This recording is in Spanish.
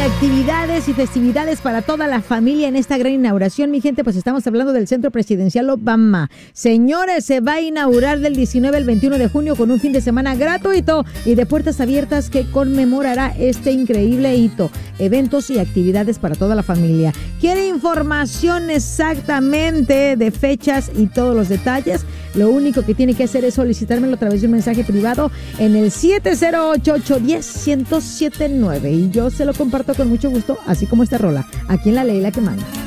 actividades y festividades para toda la familia en esta gran inauguración, mi gente. Pues estamos hablando del Centro Presidencial Obama. Señores, se va a inaugurar del 19 al 21 de junio con un fin de semana gratuito y de puertas abiertas que conmemorará este increíble hito. Eventos y actividades para toda la familia. ¿Quiere información exactamente de fechas y todos los detalles? Lo único que tiene que hacer es solicitármelo a través de un mensaje privado en el 708-810-1079 y yo se lo comparto con mucho gusto, así como esta rola, aquí en La Ley La que Manda.